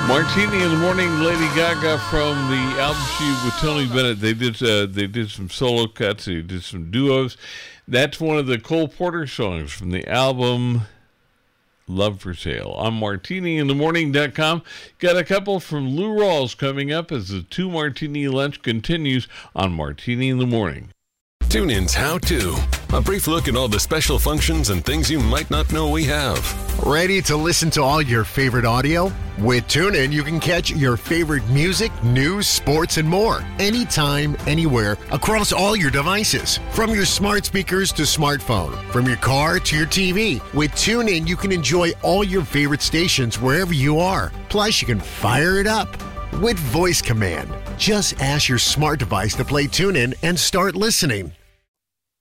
Martini in the Morning, Lady Gaga from the album she with Tony Bennett. They did some solo cuts. They did some duos. That's one of the Cole Porter songs from the album Love for Sale. I'm MartiniInTheMorning.com. Got a couple from Lou Rawls coming up as the 2 Martini Lunch continues on Martini in the Morning. TuneIn's How To. A brief look at all the special functions and things you might not know we have. Ready to listen to all your favorite audio? With TuneIn, you can catch your favorite music, news, sports, and more. Anytime, anywhere, across all your devices. From your smart speakers to smartphone. From your car to your TV. With TuneIn, you can enjoy all your favorite stations wherever you are. Plus, you can fire it up with voice command. Just ask your smart device to play TuneIn and start listening.